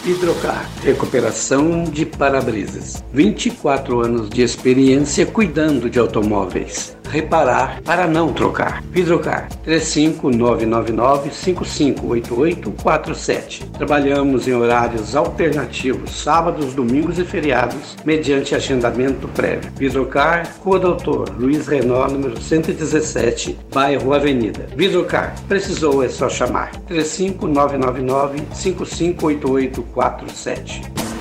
Hidrocar, recuperação de para-brisas. 24 anos de experiência cuidando de automóveis. Reparar para não trocar. Hidrocar, 35999-558847. Trabalhamos em horários alternativos, sábados, domingos e feriados, mediante agendamento prévio. Hidrocar, Rua Doutor Luiz Renault, número 117, bairro Avenida. Hidrocar, precisou é só chamar. 35999-558847.